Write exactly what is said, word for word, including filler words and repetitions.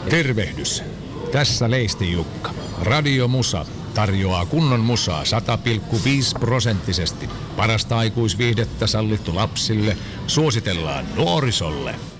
Tervehdys. Tässä Leisti Jukka. Radio Musa tarjoaa kunnon musaa sata pilkku viisi prosenttisesti. Parasta aikuisviihdettä sallittu lapsille. Suositellaan nuorisolle.